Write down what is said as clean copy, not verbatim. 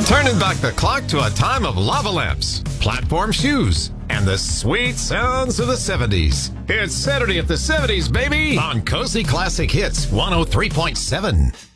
Turning back the clock to a time of lava lamps, platform shoes, and the sweet sounds of the 70s. It's Saturday at the 70s, baby, on Cozy Classic Hits 103.7.